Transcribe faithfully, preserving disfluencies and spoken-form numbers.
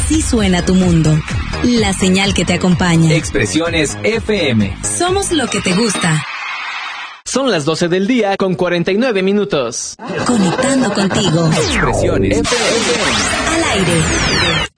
Así suena tu mundo. La señal que te acompaña. Expresiones F M. Somos lo que te gusta. Son las doce del día con cuarenta y nueve minutos. Conectando contigo. Expresiones F M. Al aire.